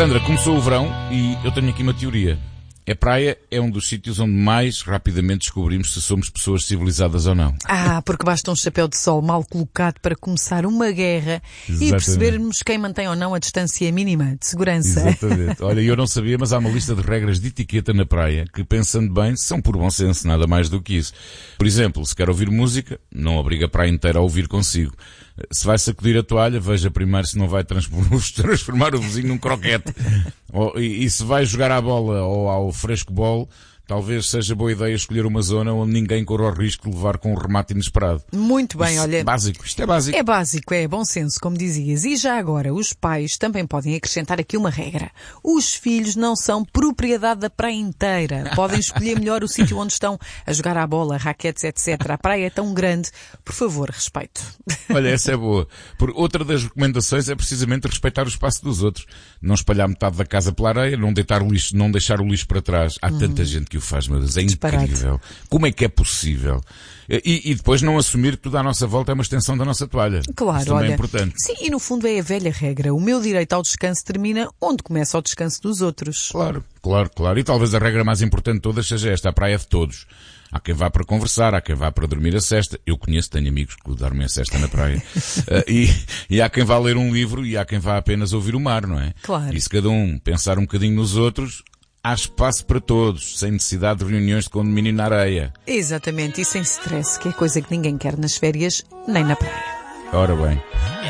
Sandra, começou o verão e eu tenho aqui uma teoria. A praia é um dos sítios onde mais rapidamente descobrimos se somos pessoas civilizadas ou não. Porque basta um chapéu de sol mal colocado para começar uma guerra. Exatamente. E percebermos quem mantém ou não a distância mínima de segurança. Exatamente. Olha, eu não sabia, mas há uma lista de regras de etiqueta na praia que, pensando bem, são por bom senso, nada mais do que isso. Por exemplo, se quer ouvir música, não obriga a praia inteira a ouvir consigo. Se vai sacudir a toalha, veja primeiro se não vai transformar o vizinho num croquete. E se vai jogar à bola ou ao frescobol, talvez seja boa ideia escolher uma zona onde ninguém corra o risco de levar com um remate inesperado. Muito bem, Isto olha. é básico. Isto é básico. É básico, é bom senso, como dizias. E já agora, os pais também podem acrescentar aqui uma regra. Os filhos não são propriedade da praia inteira. Podem escolher melhor o sítio onde estão a jogar à bola, raquetes, etc. A praia é tão grande. Por favor, respeito. Olha, essa é boa. Outra das recomendações é precisamente respeitar o espaço dos outros. Não espalhar metade da casa pela areia, não deixar o lixo para trás. Há tanta gente que o faz, meu Deus. É incrível. Como é que é possível? E depois não assumir que tudo à nossa volta é uma extensão da nossa toalha. Claro, isso também olha. É importante. Sim, e no fundo é a velha regra. O meu direito ao descanso termina onde começa o descanso dos outros. Claro. E talvez a regra mais importante de todas seja esta. A praia é de todos. Há quem vá para conversar, há quem vá para dormir a sesta. Eu tenho amigos que dormem a sesta na praia. E há quem vá ler um livro e há quem vá apenas ouvir o mar, não é? Claro. E se cada um pensar um bocadinho nos outros, há espaço para todos, sem necessidade de reuniões de condomínio na areia. Exatamente, e sem stress, que é coisa que ninguém quer nas férias, nem na praia. Ora bem.